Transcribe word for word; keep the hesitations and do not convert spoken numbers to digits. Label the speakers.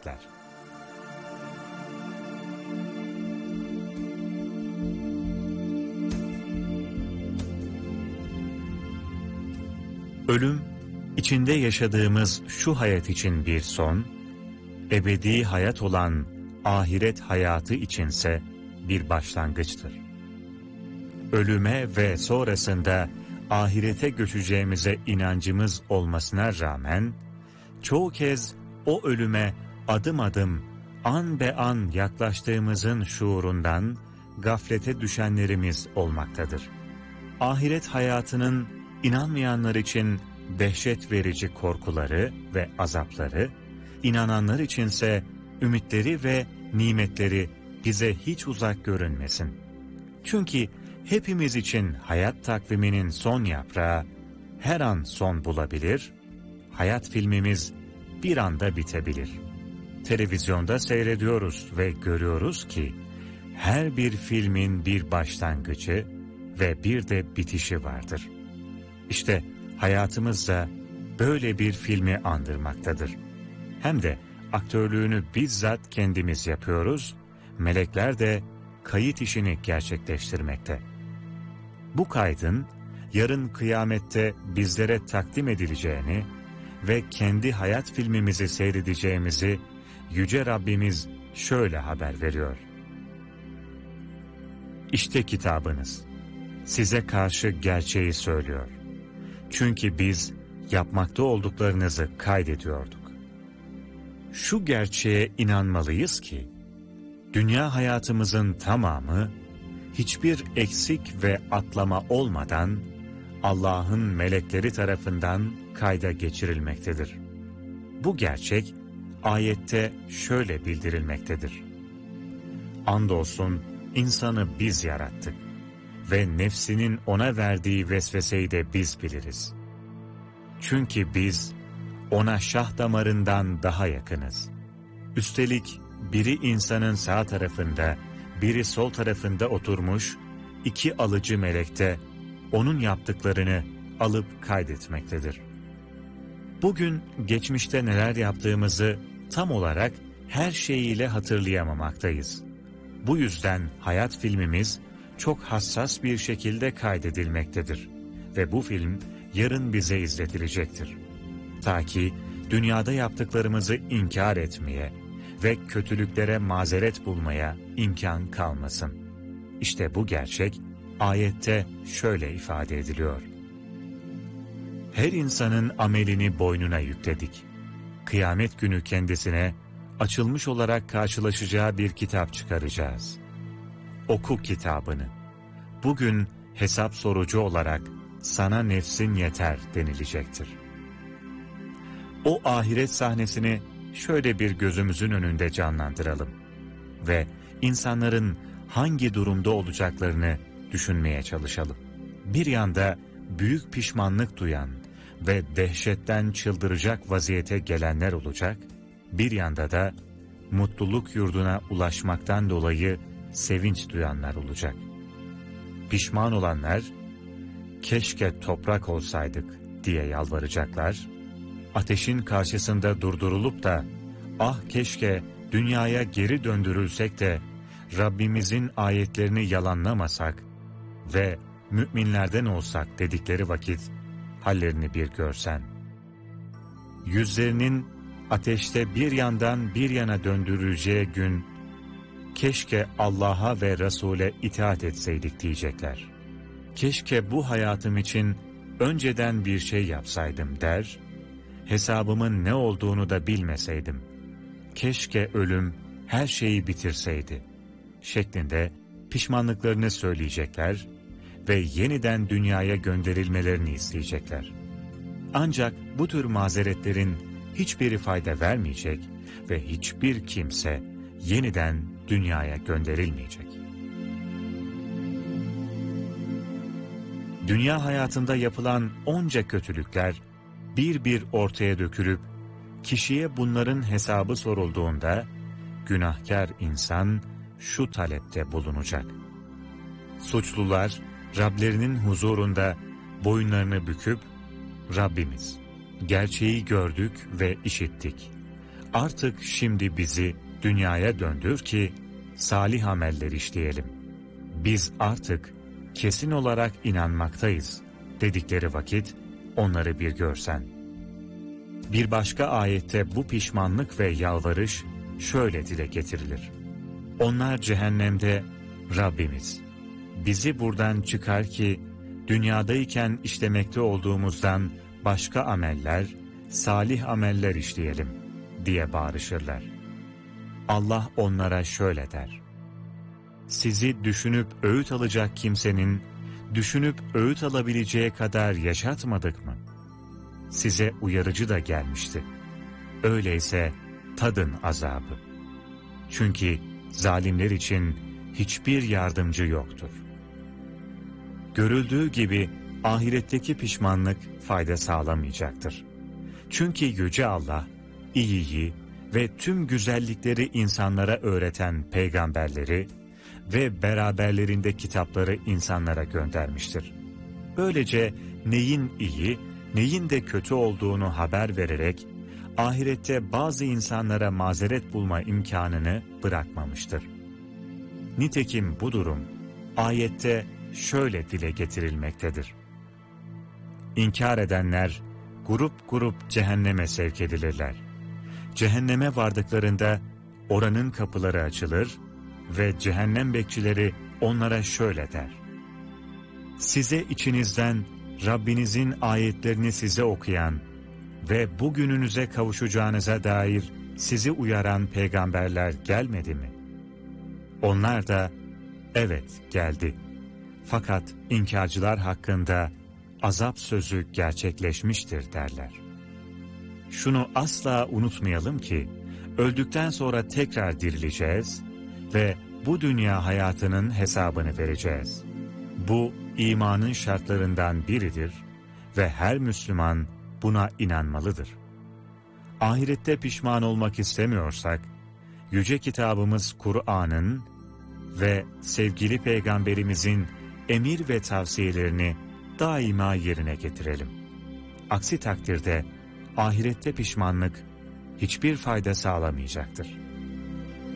Speaker 1: melekler. Ölüm, içinde yaşadığımız şu hayat için bir son, ebedi hayat olan ahiret hayatı içinse bir başlangıçtır. Ölüme ve sonrasında ahirete göçeceğimize inancımız olmasına rağmen, çoğu kez o ölüme adım adım, an be an yaklaştığımızın şuurundan gaflete düşenlerimiz olmaktadır. Ahiret hayatının inanmayanlar için dehşet verici korkuları ve azapları, inananlar içinse ümitleri ve nimetleri bize hiç uzak görünmesin. Çünkü hepimiz için hayat takviminin son yaprağı her an son bulabilir, hayat filmimiz bir anda bitebilir. Televizyonda seyrediyoruz ve görüyoruz ki her bir filmin bir başlangıcı ve bir de bitişi vardır. İşte hayatımız da böyle bir filmi andırmaktadır. Hem de aktörlüğünü bizzat kendimiz yapıyoruz, melekler de kayıt işini gerçekleştirmekte. Bu kaydın yarın kıyamette bizlere takdim edileceğini ve kendi hayat filmimizi seyredeceğimizi Yüce Rabbimiz şöyle haber veriyor. İşte kitabınız, size karşı gerçeği söylüyor. Çünkü biz yapmakta olduklarınızı kaydediyorduk. Şu gerçeğe inanmalıyız ki, dünya hayatımızın tamamı, hiçbir eksik ve atlama olmadan, Allah'ın melekleri tarafından kayda geçirilmektedir. Bu gerçek, ayette şöyle bildirilmektedir. Andolsun insanı biz yarattık ve nefsinin ona verdiği vesveseyi de biz biliriz. Çünkü biz ona şah damarından daha yakınız. Üstelik biri insanın sağ tarafında, biri sol tarafında oturmuş, iki alıcı melek de onun yaptıklarını alıp kaydetmektedir. Bugün geçmişte neler yaptığımızı tam olarak her şeyiyle hatırlayamamaktayız. Bu yüzden hayat filmimiz çok hassas bir şekilde kaydedilmektedir ve bu film yarın bize izletilecektir. Ta ki dünyada yaptıklarımızı inkar etmeye ve kötülüklere mazeret bulmaya imkan kalmasın. İşte bu gerçek ayette şöyle ifade ediliyor. Her insanın amelini boynuna yükledik. Kıyamet günü kendisine açılmış olarak karşılaşacağı bir kitap çıkaracağız. Oku kitabını. Bugün hesap sorucu olarak sana nefsin yeter denilecektir. O ahiret sahnesini şöyle bir gözümüzün önünde canlandıralım ve insanların hangi durumda olacaklarını düşünmeye çalışalım. Bir yanda büyük pişmanlık duyan ve dehşetten çıldıracak vaziyete gelenler olacak, bir yanda da mutluluk yurduna ulaşmaktan dolayı sevinç duyanlar olacak. Pişman olanlar, keşke toprak olsaydık diye yalvaracaklar, ateşin karşısında durdurulup da, ah keşke dünyaya geri döndürülsek de Rabbimizin ayetlerini yalanlamasak ve müminlerden olsak dedikleri vakit hallerini bir görsen. Yüzlerinin ateşte bir yandan bir yana döndürüleceği gün, keşke Allah'a ve Resul'e itaat etseydik diyecekler. Keşke bu hayatım için önceden bir şey yapsaydım der, hesabımın ne olduğunu da bilmeseydim. Keşke ölüm her şeyi bitirseydi şeklinde pişmanlıklarını söyleyecekler ve yeniden dünyaya gönderilmelerini isteyecekler. Ancak bu tür mazeretlerin hiçbiri fayda vermeyecek ve hiçbir kimse yeniden dünyaya gönderilmeyecek. Dünya hayatında yapılan onca kötülükler bir bir ortaya dökülüp kişiye bunların hesabı sorulduğunda günahkar insan şu talepte bulunacak. Suçlular Rablerinin huzurunda boyunlarını büküp Rabbimiz, gerçeği gördük ve işittik. Artık şimdi bizi dünyaya döndür ki salih ameller işleyelim. Biz artık kesin olarak inanmaktayız dedikleri vakit onları bir görsen. Bir başka ayette bu pişmanlık ve yalvarış şöyle dile getirilir. Onlar cehennemde, Rabbimiz, bizi buradan çıkar ki dünyadayken işlemekte olduğumuzdan başka ameller, salih ameller işleyelim diye bağırışırlar. Allah onlara şöyle der. Sizi düşünüp öğüt alacak kimsenin düşünüp öğüt alabileceği kadar yaşatmadık mı? Size uyarıcı da gelmişti. Öyleyse tadın azabı. Çünkü zalimler için hiçbir yardımcı yoktur. Görüldüğü gibi ahiretteki pişmanlık fayda sağlamayacaktır. Çünkü Yüce Allah, iyiyi ve tüm güzellikleri insanlara öğreten peygamberleri ve beraberlerinde kitapları insanlara göndermiştir. Böylece neyin iyi, neyin de kötü olduğunu haber vererek, ahirette bazı insanlara mazeret bulma imkanını bırakmamıştır. Nitekim bu durum, ayette şöyle dile getirilmektedir. İnkar edenler, grup grup cehenneme sevk edilirler. Cehenneme vardıklarında, oranın kapıları açılır ve cehennem bekçileri onlara şöyle der. Size içinizden Rabbinizin ayetlerini size okuyan ve bugününüze kavuşacağınıza dair sizi uyaran peygamberler gelmedi mi? Onlar da, evet geldi. Fakat inkarcılar hakkında azap sözü gerçekleşmiştir derler. Şunu asla unutmayalım ki, öldükten sonra tekrar dirileceğiz ve bu dünya hayatının hesabını vereceğiz. Bu imanın şartlarından biridir ve her Müslüman buna inanmalıdır. Ahirette pişman olmak istemiyorsak, Yüce Kitabımız Kur'an'ın ve sevgili Peygamberimizin emir ve tavsiyelerini daima yerine getirelim. Aksi takdirde ahirette pişmanlık hiçbir fayda sağlamayacaktır.